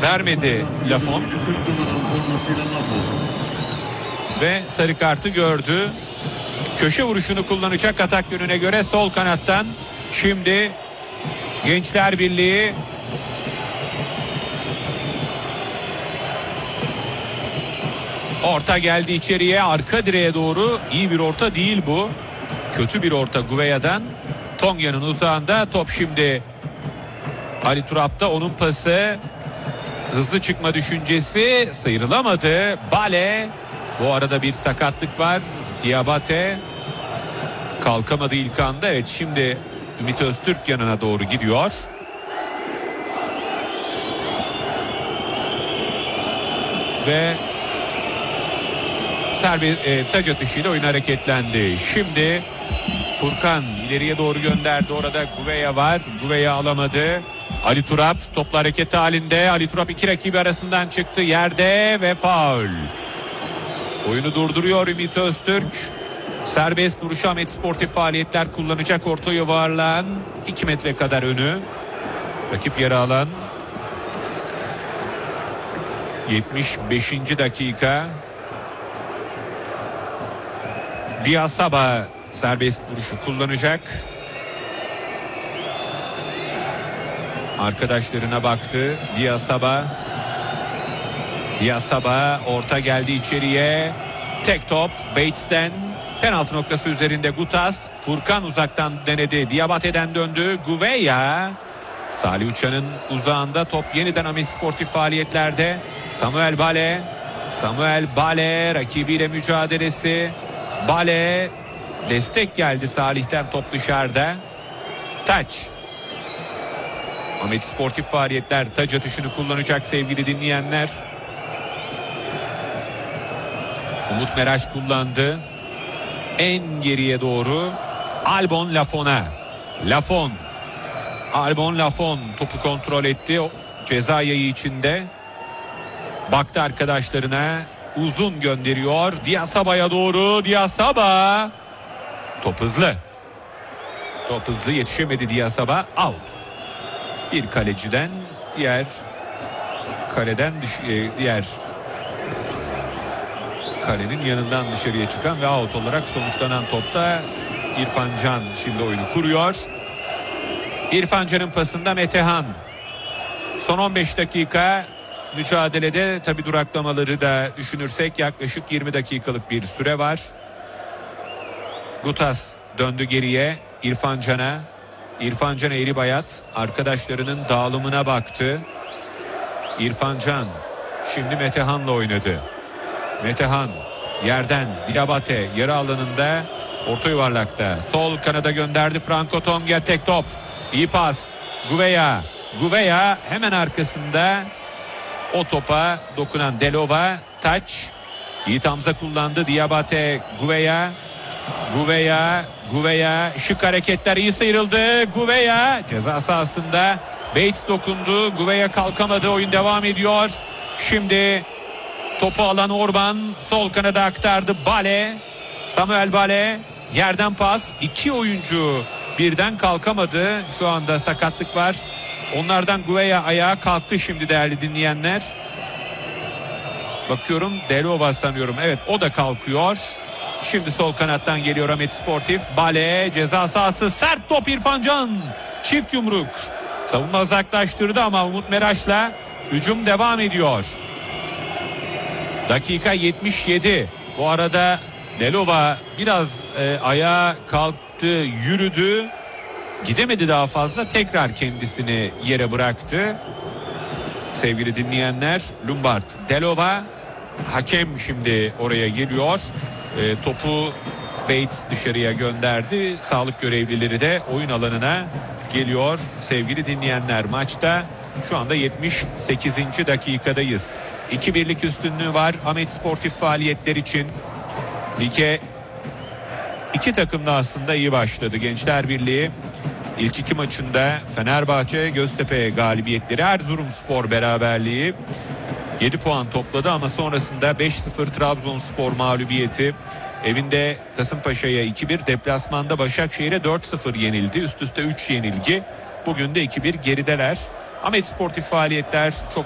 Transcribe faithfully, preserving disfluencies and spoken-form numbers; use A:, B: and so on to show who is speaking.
A: vermedi Lafon. Ve sarı kartı gördü. Köşe vuruşunu kullanacak atak yönüne göre sol kanattan. Şimdi Gençler Birliği orta geldi içeriye, arka direğe doğru. İyi bir orta değil bu. Kötü bir orta Gouvea'dan. Tonya'nın uzağında top şimdi Ali Turap'ta, onun pası. Hızlı çıkma düşüncesi, sıyrılamadı. Bale. Bu arada bir sakatlık var. Diabate kalkamadı ilk anda. Evet, şimdi Ümit Öztürk yanına doğru gidiyor. Ve serbest e, taç atışıyla oyun hareketlendi. Şimdi Furkan ileriye doğru gönderdi. Orada Gouvea var. Gouvea alamadı. Ali Turap topla hareket halinde. Ali Turap iki rakibi arasından çıktı. Yerde ve faul. Oyunu durduruyor Ümit Öztürk. Serbest vuruş Ahmet Sportif Faaliyetler kullanacak orta yuvarlağın iki metre kadar önü. Rakip yarı alan. yetmiş beşinci dakika. Diasaba serbest vuruşu kullanacak. Arkadaşlarına baktı. Diasaba. Diasaba orta geldi içeriye. Tek top Bates'ten. Penaltı noktası üzerinde Gutas. Furkan uzaktan denedi. Diabate'den döndü. Gouvea. Salih Uçan'ın uzağında top yeniden Ahmet Sportif Faaliyetlerde. Samuel Bale. Samuel Bale rakibiyle mücadelesi. Bale. Destek geldi Salih'ten, top dışarıda. Taç. Ahmet Sportif Faaliyetler taç atışını kullanacak sevgili dinleyenler. Umut Meraş kullandı. En geriye doğru Albon Lafon'a. Lafon. Albon Lafon topu kontrol etti. O ceza yayı içinde. Baktı arkadaşlarına. Uzun gönderiyor. Diasaba'ya doğru. Diasaba. Top hızlı. Top hızlı, yetişemedi Diasaba. Out. Bir kaleciden diğer kaleden diğer kalenin yanından dışarıya çıkan ve out olarak sonuçlanan topta İrfan Can şimdi oyunu kuruyor. İrfan Can'ın pasında Metehan. Son on beş dakika mücadelede, tabi duraklamaları da düşünürsek yaklaşık yirmi dakikalık bir süre var. Gutas döndü geriye İrfan Can'a. İrfan Can eğri bayat arkadaşlarının dağılımına baktı. İrfan Can şimdi Metehan'la oynadı. Metehan yerden Diabate yarı alanında, orta yuvarlakta sol kanada gönderdi. Franco Tonga tek top, iyi pas. Gouvea. Gouvea hemen arkasında o topa dokunan Delova. Taç. İyi Hamza kullandı. Diabate. Gouvea. Gouvea. Gouvea. Şık hareketler, iyi sıyrıldı. Gouvea ceza sahasında. Bates dokundu. Gouvea kalkamadı. Oyun devam ediyor. Şimdi topu alan Orban sol kanada aktardı. Bale. Samuel Bale. Yerden pas. İki oyuncu birden kalkamadı. Şu anda sakatlık var. Onlardan Gouvea ayağa kalktı şimdi değerli dinleyenler. Bakıyorum Delova sanıyorum. Evet, o da kalkıyor. Şimdi sol kanattan geliyor Ahmet Sportif. Bale ceza sahası, sert top İrfan Can. Çift yumruk. Savunma uzaklaştırdı ama Umut Meraş'la hücum devam ediyor. Dakika yetmiş yedi. Bu arada Delova biraz e, ayağa kalktı, yürüdü. Gidemedi daha fazla. Tekrar kendisini yere bıraktı. Sevgili dinleyenler, Lombard, Delova. Hakem şimdi oraya geliyor. E, topu Bates dışarıya gönderdi. Sağlık görevlileri de oyun alanına geliyor. Sevgili dinleyenler, maçta şu anda yetmiş sekizinci dakikadayız. iki birlik üstünlüğü var Ahmet Sportif Faaliyetler için. Lige iki takım da aslında iyi başladı. Gençler Birliği ilk iki maçında Fenerbahçe, Göztepe galibiyetleri, Erzurumspor beraberliği, yedi puan topladı ama sonrasında beş sıfır Trabzonspor mağlubiyeti, evinde Kasımpaşa'ya iki bir, deplasmanda Başakşehir'e dört sıfır yenildi. Üst üste üç yenilgi. Bugün de iki bir gerideler. Ahmet Sportif Faaliyetler çok